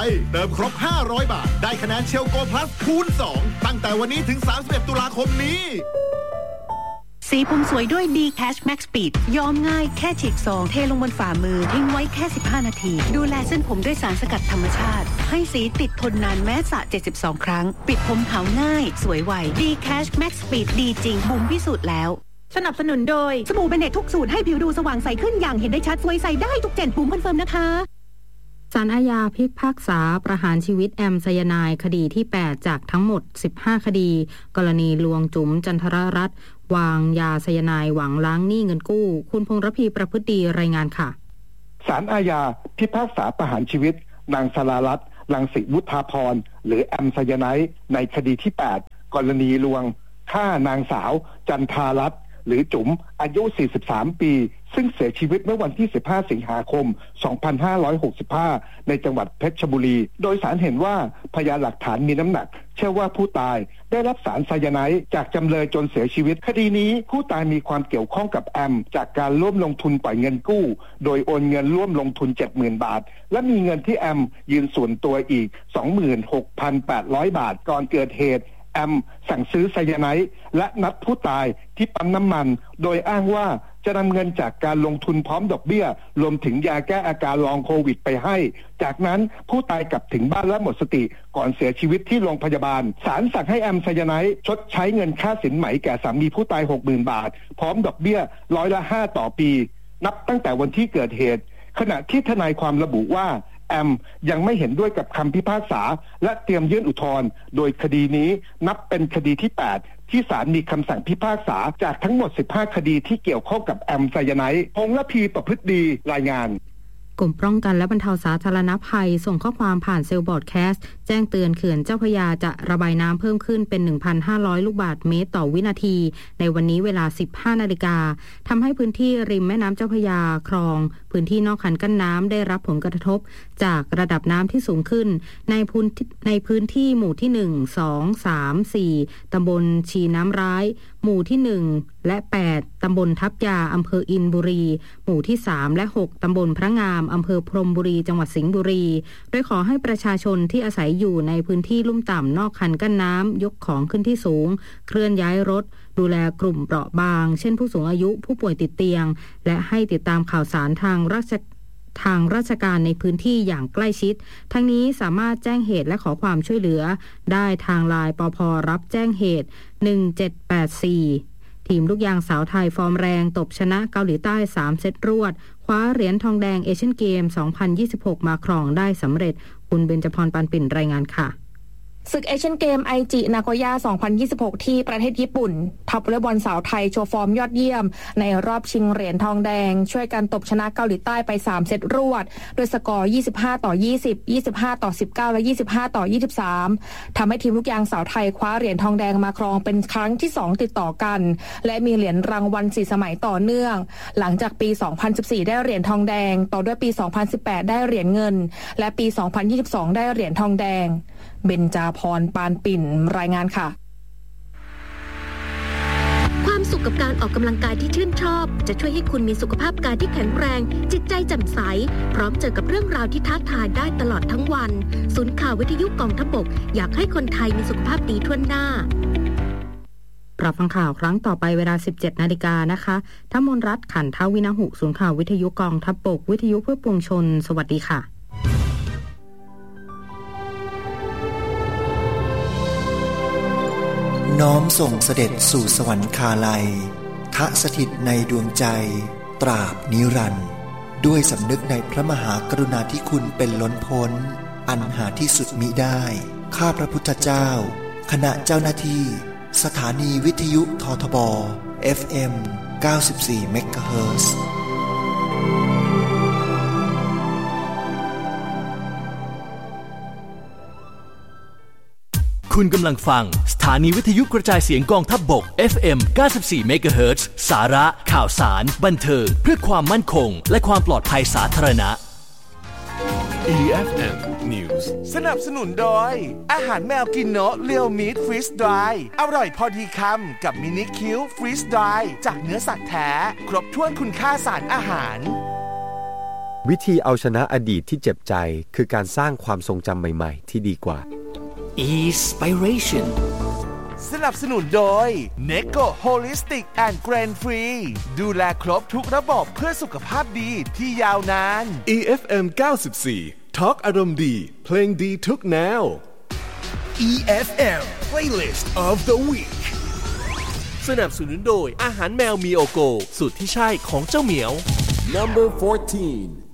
เติมครบ500 บาทได้คะแนนเชลโกพลัสคูณ2ตั้งแต่วันนี้ถึง31ตุลาคมนี้สีผมสวยด้วย D-Cash Max Speed ย้อมง่ายแค่ฉีกซองเทลงบนฝ่ามือทิ้งไว้แค่15นาทีดูแลเส้นผมด้วยสารสกัดธรรมชาติให้สีติดทนนานแม้สระ72ครั้งปิดผมขาวง่ายสวยไว D-Cash Max Speed ดีจริงบุ๋มพิสูจน์แล้วสนับสนุนโดยสบู่เบเนตทุกสูตรให้ผิวดูสว่างใสขึ้นอย่างเห็นได้ชัดสวยใสได้ทุกเจนบุ๋มคอนเฟิร์มนะคะศาลอาญาพิพากษาประหารชีวิตแอมไซยาไนด์คดีที่8จากทั้งหมด15คดีกรณีลวงจุ๋มจันทรรัตน์วางยาไซยาไนด์หวังล้างหนี้เงินกู้คุณพงษ์ระพีประพฤติดีรายงานค่ะศาลอาญาพิพากษาประหารชีวิตนางสรารัตน์รังสิวุฒาภรณ์หรือแอมไซยาไนด์ในคดีที่8กรณีลวงฆ่านางสาวจันทรารัตน์หรือจุ๋มอายุ43ปีซึ่งเสียชีวิตเมื่อวันที่15สิงหาคม2565ในจังหวัดเพชรบุรีโดยศาลเห็นว่าพยานหลักฐานมีน้ำหนักเชื่อว่าผู้ตายได้รับสารไซยาไนด์จากจำเลยจนเสียชีวิตคดีนี้ผู้ตายมีความเกี่ยวข้องกับแอมจากการร่วมลงทุนปล่อยเงินกู้โดยโอนเงินร่วมลงทุน 70,000 บาทและมีเงินที่แอมยืนส่วนตัวอีก 26,800 บาทก่อนเกิดเหตุแอมสั่งซื้อไซยาไนด์และนัดผู้ตายที่ปั๊มน้ำมันโดยอ้างว่าจะนำเงินจากการลงทุนพร้อมดอกเบี้ยรวมถึงยาแก้อาการลองโควิดไปให้จากนั้นผู้ตายกลับถึงบ้านและหมดสติก่อนเสียชีวิตที่โรงพยาบาลศาลสั่งให้แอมไซยาไนด์ชดใช้เงินค่าสินไหมแก่สามีผู้ตาย 60,000 บาทพร้อมดอกเบี้ย5%ต่อปีนับตั้งแต่วันที่เกิดเหตุขณะที่ทนายความระบุว่าแอมยังไม่เห็นด้วยกับคำพิพากษาและเตรียมยื่นอุทธรณ์โดยคดีนี้นับเป็นคดีที่8ที่ศาลมีคำสั่งพิพากษาจากทั้งหมด15คดีที่เกี่ยวข้องกับแอมไซยาไนด์พงษ์ระพีประพฤติดีรายงานกลุ่มป้องกันและบรรเทาสาธารณภัยส่งข้อความผ่านเซลล์บอร์ดแคสต์แจ้งเตือนเขื่อนเจ้าพระยาจะระบายน้ำเพิ่มขึ้นเป็น 1,500 ลูกบาศก์เมตรต่อวินาทีในวันนี้เวลา 15 นาฬิกาทำให้พื้นที่ริมแม่น้ำเจ้าพระยาคลองพื้นที่นอกคันกั้นน้ำได้รับผลกระทบจากระดับน้ำที่สูงขึ้นในพื้นที่หมู่ที่ 1, 2, 3, 4 ตำบลชีน้ำร้ายหมู่ที่ 1 และ 8 ตำบลทับยาอำเภออินบุรีหมู่ที่ 3 และ 6 ตำบลพระงามอำเภอพรหมบุรีจังหวัดสิงห์บุรีโดยขอให้ประชาชนที่อาศัยอยู่ในพื้นที่ลุ่มต่ำนอกคันกั้นน้ำยกของขึ้นที่สูงเคลื่อนย้ายรถดูแลกลุ่มเปราะบางเช่นผู้สูงอายุผู้ป่วยติดเตียงและให้ติดตามข่าวสารทางราชการในพื้นที่อย่างใกล้ชิดทั้งนี้สามารถแจ้งเหตุและขอความช่วยเหลือได้ทางไลน์ปภ.รับแจ้งเหตุ1784ทีมลูกยางสาวไทยฟอร์มแรงตบชนะเกาหลีใต้3เซตรวดคว้าเหรียญทองแดงเอเชียนเกม 2026 มาครองได้สำเร็จคุณเบญจพร ปานปิ่นรายงานค่ะศึกเอเชียนเกมไอจินาโกย่า 2026 ที่ประเทศญี่ปุ่นทัพวอลเลย์บอลสาวไทยโชว์ฟอร์มยอดเยี่ยมในรอบชิงเหรียญทองแดงช่วยกันตบชนะเกาหลีใต้ไป3เซตรวดโดยสกอร์25-20 25-19 และ 25-23 ทำให้ทีมลูกยางสาวไทยคว้าเหรียญทองแดงมาครองเป็นครั้งที่2ติดต่อกันและมีเหรียญรางวัล4สมัยต่อเนื่องหลังจากปี 2014 ได้เหรียญทองแดงต่อด้วยปี 2018 ได้เหรียญเงินและปี 2022 ได้เหรียญทองแดงเบญจพร ปานปิ่นรายงานค่ะความสุขกับการออกกำลังกายที่ชื่นชอบจะช่วยให้คุณมีสุขภาพกายที่แข็งแรงจิตใจแจ่มใสพร้อมเจอกับเรื่องราวที่ท้าทายได้ตลอดทั้งวันศูนย์ข่าววิทยุกองทัพบกอยากให้คนไทยมีสุขภาพดีทั่วหน้ารับฟังข่าวครั้งต่อไปเวลา 17 นาฬิกานะคะทมนรัตน์ ขันทวินะหุศูนย์ข่าววิทยุกองทัพบกวิทยุเพื่อปวงชนสวัสดีค่ะน้อมส่งเสด็จสู่สวรรคาลัยทะสถิตในดวงใจตราบนิรันดร์ด้วยสำนึกในพระมหากรุณาธิคุณเป็นล้นพ้นอันหาที่สุดมิได้ข้าพระพุทธเจ้าคณะเจ้าหน้าที่สถานีวิทยุททบ FM 94 เมกะเฮิรตซ์คุณกำลังฟังสถานีวิทยุกระจายเสียงกองทัพบก FM 94 เมกะเฮิรตซ์สาระข่าวสารบันเทิงเพื่อความมั่นคงและความปลอดภัยสาธารณะ EFM News สนับสนุนโดยอาหารแมวกินโนะเรียวมีทฟรีซดรายอร่อยพอดีคำกับมินิคิวฟรีซดรายจากเนื้อสัตว์แท้ครบถ้วนคุณค่าสารอาหารวิธีเอาชนะอดีตที่เจ็บใจคือการสร้างความทรงจำใหม่ๆที่ดีกว่า Inspiration สนับสนุนโดย Necco Holistic and Grain Free ดูแลครบทุกระบบเพื่อสุขภาพดีที่ยาวนาน EFM 94 Talk อารมณ์ดีเพลงดีทุกแนว EFM Playlist of the Week สนับสนุนโดยอาหารแมวมีโอโกสูตรที่ใช่ของเจ้าเหมียว Number 14